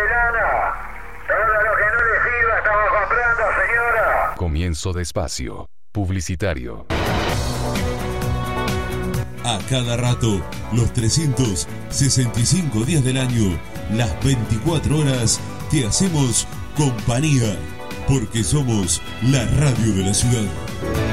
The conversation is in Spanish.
de lana. Todo lo que no le sirva estamos comprando, señora. Comienzo de espacio publicitario. A cada rato, los 365 días del año, las 24 horas, te hacemos compañía, porque somos la radio de la ciudad.